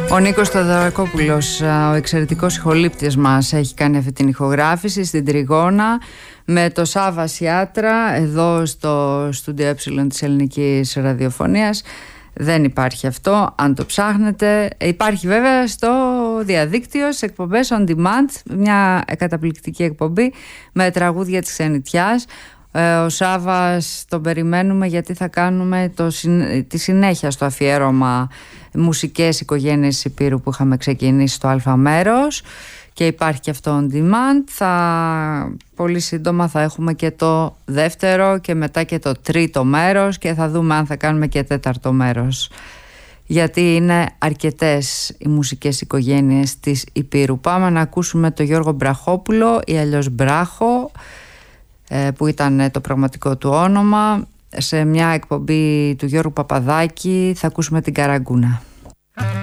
Ο Νίκος Θεοδωρακόπουλος, ο εξαιρετικός ηχολήπτης μας, έχει κάνει αυτή την ηχογράφηση στην Τριγώνα με το Σάβα Σιάτρα εδώ στο στούντιο της Ελληνικής Ραδιοφωνίας. Δεν υπάρχει αυτό, αν το ψάχνετε. Υπάρχει βέβαια στο διαδίκτυο, σε εκπομπές on demand, μια καταπληκτική εκπομπή με τραγούδια της ξενιτιάς. Ο Σάββας τον περιμένουμε, γιατί θα κάνουμε τη συνέχεια στο αφιέρωμα μουσικές οικογένειες Υπήρου που είχαμε ξεκινήσει στο Α μέρος, και υπάρχει και αυτό on demand. Πολύ σύντομα θα έχουμε και το δεύτερο και μετά και το τρίτο μέρος, και θα δούμε αν θα κάνουμε και τέταρτο μέρος, γιατί είναι αρκετές οι μουσικές οικογένειες της Υπήρου. Πάμε να ακούσουμε τον Γιώργο Μπραχόπουλο, ή αλλιώς Μπράχο, που ήταν το πραγματικό του όνομα. Σε μια εκπομπή του Γιώργου Παπαδάκη θα ακούσουμε την Καραγκούνα.